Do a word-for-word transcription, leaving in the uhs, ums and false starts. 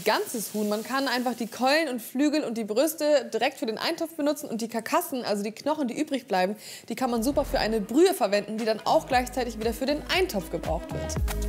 Ganzes Huhn. Man kann einfach die Keulen und Flügel und die Brüste direkt für den Eintopf benutzen und die Karkassen, also die Knochen, die übrig bleiben, die kann man super für eine Brühe verwenden, die dann auch gleichzeitig wieder für den Eintopf gebraucht wird.